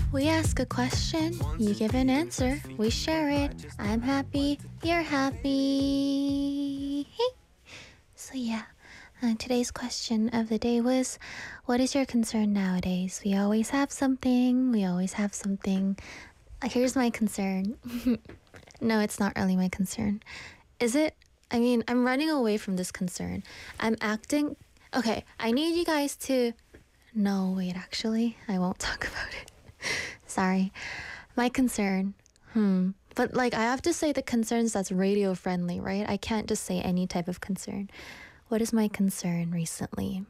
We ask a question, you give an answer, we share it. I'm happy, you're happy. Hey. So yeah, today's question of the day was, what is your concern nowadays? We always have something, Here's my concern. No, it's not really my concern. Is it? I mean, I'm running away from this concern. I'm acting... Okay, I need you guys to... No, wait, actually, I won't talk about it. Sorry. My concern. But like, I have to say the concerns that's radio friendly, right? I can't just say any type of concern. What is my concern recently?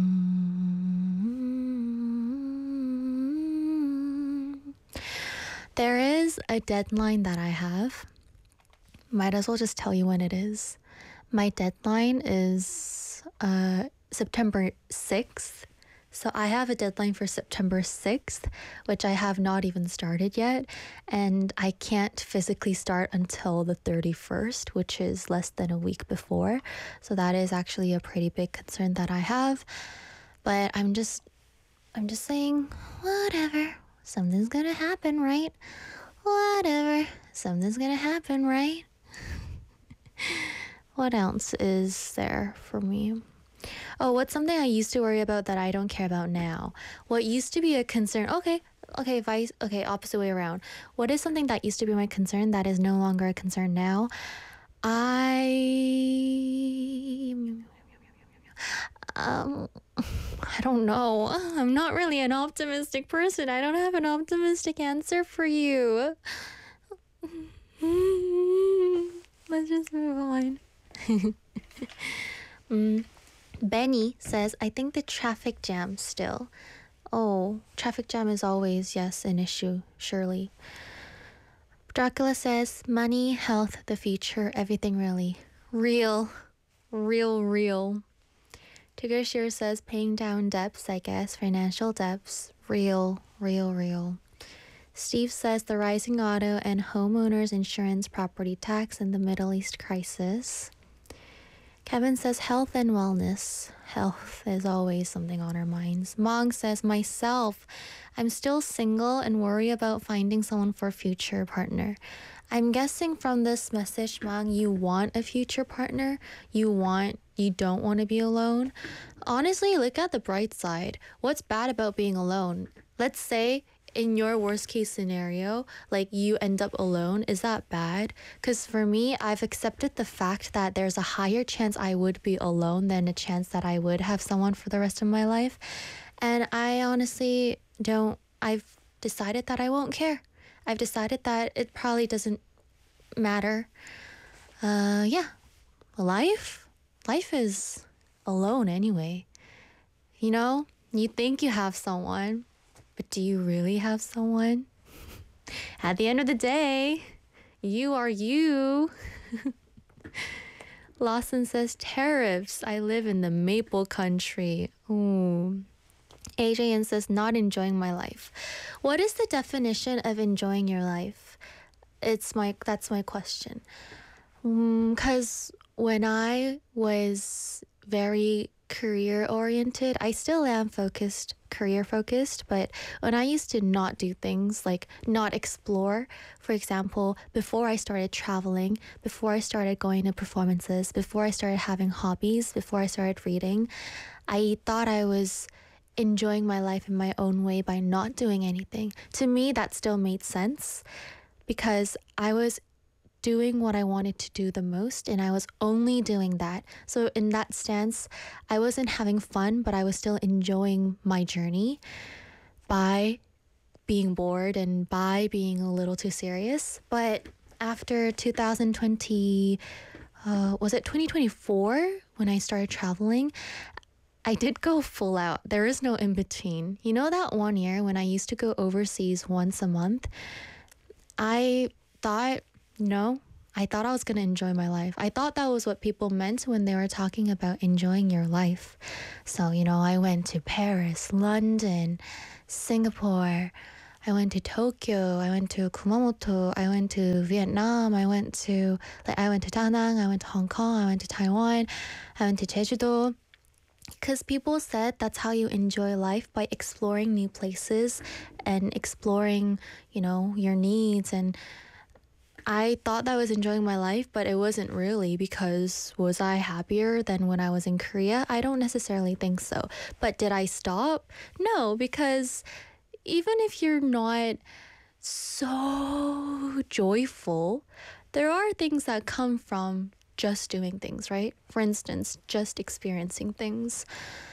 There is a deadline that I have. Might as well just tell you when it is. My deadline is September 6th. So I have a deadline for September 6th, which I have not even started yet. And I can't physically start until the 31st, which is less than a week before. So that is actually a pretty big concern that I have. But I'm just saying, whatever. Something's gonna happen, right? Whatever. Something's gonna happen, right? What else is there for me? Oh, what's something I used to worry about that I don't care about now? What used to be a concern? Okay, opposite way around. What is something that used to be my concern that is no longer a concern now? I don't know. I'm not really an optimistic person. I don't have an optimistic answer for you. Let's just move on. Benny says, I think the traffic jam still. Oh, traffic jam is always, yes, an issue, surely. Dracula says, money, health, the future, everything really. Real. Tiggershir says, paying down debts, I guess, financial debts. Real. Steve says, the rising auto and homeowners insurance property tax in the Middle East crisis. Kevin says health and wellness. Health is always something on our minds. Mong says myself. I'm still single and worry about finding someone for a future partner. I'm guessing from this message, Mong, you want a future partner. You don't want to be alone. Honestly, look at the bright side. What's bad about being alone? Let's say in your worst case scenario, like you end up alone, is that bad? Because for me, I've accepted the fact that there's a higher chance I would be alone than a chance that I would have someone for the rest of my life. And I honestly I've decided that I won't care. I've decided that it probably doesn't matter. Life is alone anyway. You know, you think you have someone, but do you really have someone? At the end of the day, you are you. Lawson says, tariffs. I live in the maple country. Ooh. AJN says, not enjoying my life. What is the definition of enjoying your life? That's my question. Because when I was very career oriented, I still am career focused, but when I used to not do things, like not explore, for example, before I started traveling, before I started going to performances, before I started having hobbies, before I started reading, I thought I was enjoying my life in my own way by not doing anything. To me, that still made sense because I was doing what I wanted to do the most, and I was only doing that. So in that stance, I wasn't having fun, but I was still enjoying my journey by being bored and by being a little too serious. But after 2020, was it 2024 when I started traveling? I did go full out. There is no in between. You know that 1 year when I used to go overseas once a month? I thought I was going to enjoy my life. I thought that was what people meant when they were talking about enjoying your life. So, I went to Paris, London, Singapore. I went to Tokyo. I went to Kumamoto. I went to Vietnam. I went to Da Nang. I went to Hong Kong. I went to Taiwan. I went to Jeju-do. Because people said that's how you enjoy life, by exploring new places and exploring, your needs. And I thought that was enjoying my life, but it wasn't really, because was I happier than when I was in Korea? I don't necessarily think so. But did I stop? No, because even if you're not so joyful, there are things that come from just doing things, right? For instance, just experiencing things.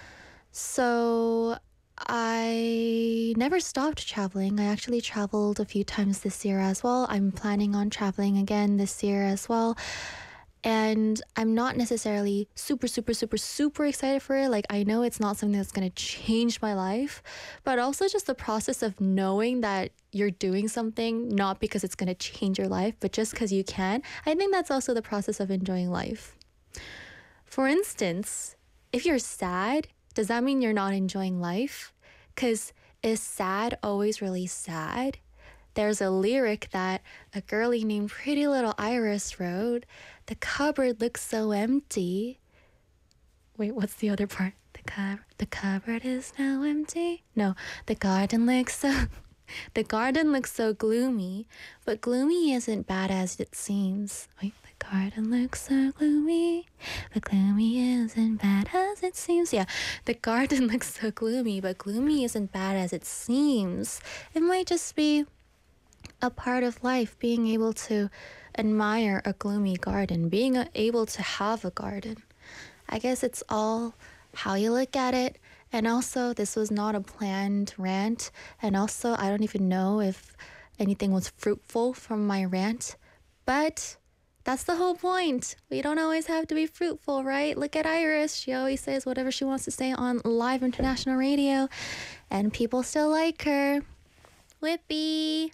So I never stopped traveling. I actually traveled a few times this year as well. I'm planning on traveling again this year as well. And I'm not necessarily super, super, super, super excited for it. Like, I know it's not something that's going to change my life, but also just the process of knowing that you're doing something, not because it's going to change your life, but just because you can. I think that's also the process of enjoying life. For instance, if you're sad, does that mean you're not enjoying life? Because is sad always really sad? There's a lyric that a girlie named Pretty Little Iris wrote. The cupboard looks so empty. Wait, what's the other part? The cupboard is now empty. No, the garden looks so the garden looks so gloomy, but gloomy isn't bad as it seems. Wait, the garden looks so gloomy, but gloomy isn't bad as it seems. Yeah, the garden looks so gloomy, but gloomy isn't bad as it seems. It might just be a part of life, being able to admire a gloomy garden, being able to have a garden. I guess it's all how you look at it. And also, this was not a planned rant. And also, I don't even know if anything was fruitful from my rant. But that's the whole point. We don't always have to be fruitful, right? Look at Iris. She always says whatever she wants to say on live international radio. And people still like her. Whippy.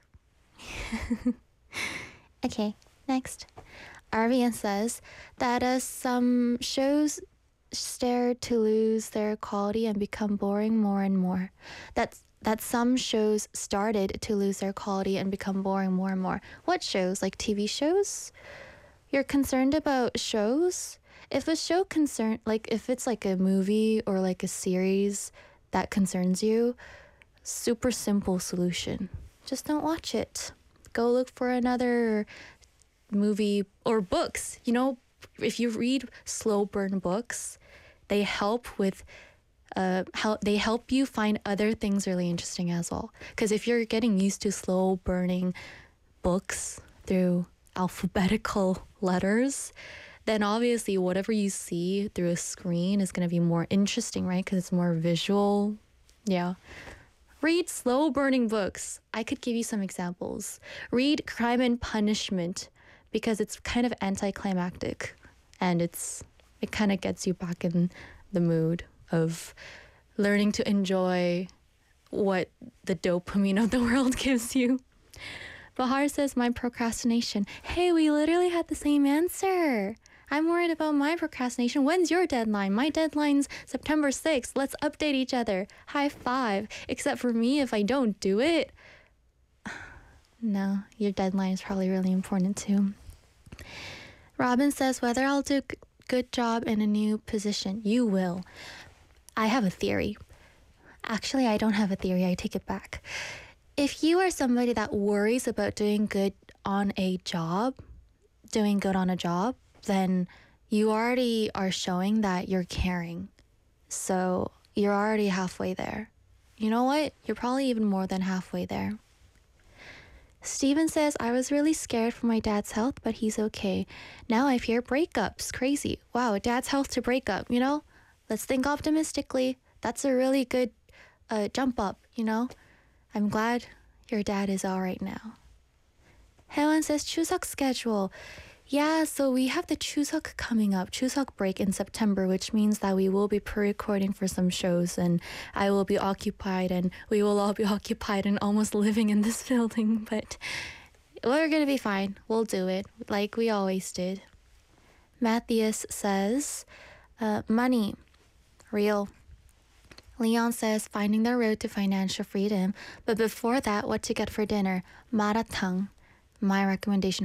Okay, next. Arvian says that as some shows start to lose their quality and become boring more and more. That some shows started to lose their quality and become boring more and more. What shows? Like TV shows? You're concerned about shows? If a show if it's like a movie or like a series that concerns you, super simple solution. Just don't watch it. Go look for another movie or books. If you read slow burn books, they help with they help you find other things really interesting as well. Because if you're getting used to slow burning books through alphabetical letters, then obviously whatever you see through a screen is going to be more interesting, right? Because it's more visual. Yeah. Read slow burning books. I could give you some examples. Read Crime and Punishment, because it's kind of anticlimactic, and it kind of gets you back in the mood of learning to enjoy what the dopamine of the world gives you. Bahar says, my procrastination. Hey, we literally had the same answer. I'm worried about my procrastination. When's your deadline? My deadline's September 6th. Let's update each other. High five. Except for me, if I don't do it. No, your deadline is probably really important too. Robin says, whether I'll do good job in a new position. You will. I have a theory. Actually, I don't have a theory. I take it back. If you are somebody that worries about doing good on a job, then you already are showing that you're caring. So you're already halfway there. You know what? You're probably even more than halfway there. Steven says, I was really scared for my dad's health, but he's okay. Now I fear breakups. Crazy. Wow, dad's health to breakup, Let's think optimistically. That's a really good jump up, I'm glad your dad is all right now. Helen says, Chuseok schedule. Yeah, so we have the Chuseok coming up, Chuseok break in September, which means that we will be pre-recording for some shows, and I will be occupied, and we will all be occupied and almost living in this building, but we're gonna be fine. We'll do it, like we always did. Matthias says, money, real. Leon says, finding the road to financial freedom, but before that, what to get for dinner? Maratang. My recommendation